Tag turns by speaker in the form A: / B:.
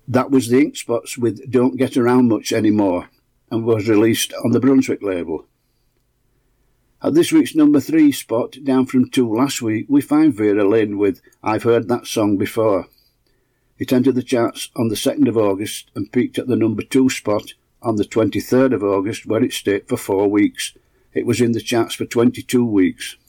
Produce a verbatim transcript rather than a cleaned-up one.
A: That was the Ink Spots with Don't Get Around Much Anymore, and was released on the Brunswick label. At this week's number three spot, down from two last week, we find Vera Lynn with I've Heard That Song Before. It entered the charts on the second of August and peaked at the number two spot on the twenty-third of August, where it stayed for four weeks. It was in the charts for twenty-two weeks.